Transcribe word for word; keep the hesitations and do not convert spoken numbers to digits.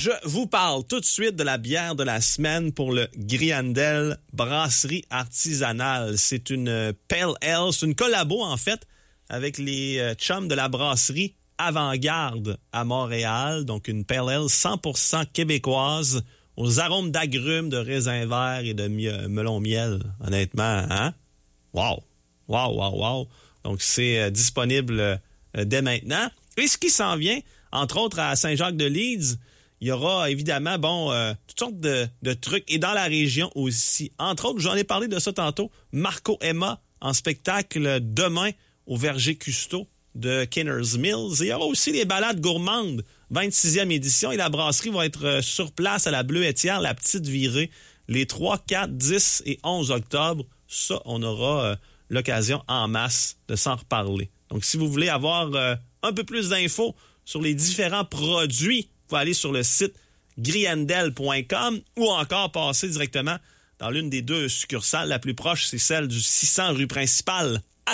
Je vous parle tout de suite de la bière de la semaine pour le Griandel Brasserie Artisanale. C'est une Pale Ale, c'est une collabo en fait avec les chums de la brasserie Avant-Garde à Montréal. Donc une Pale Ale cent pour cent québécoise aux arômes d'agrumes, de raisins verts et de mie- melon miel. Honnêtement, hein? Wow! Wow, wow, wow! Donc c'est euh, disponible euh, dès maintenant. Et ce qui s'en vient, entre autres à Saint-Jacques-de-Leeds, il y aura évidemment, bon, euh, toutes sortes de, de trucs. Et dans la région aussi. Entre autres, j'en ai parlé de ça tantôt, Marco Emma en spectacle demain au Verger Custeau de Kinner's Mills. Et il y aura aussi les balades gourmandes, vingt-sixième édition. Et la brasserie va être euh, sur place à la Bleuetière, la Petite Virée, les trois, quatre, dix et onze octobre. Ça, on aura euh, l'occasion en masse de s'en reparler. Donc, si vous voulez avoir euh, un peu plus d'infos sur les différents produits, vous pouvez aller sur le site griandel point com ou encore passer directement dans l'une des deux succursales. La plus proche, c'est celle du six cents rue principale.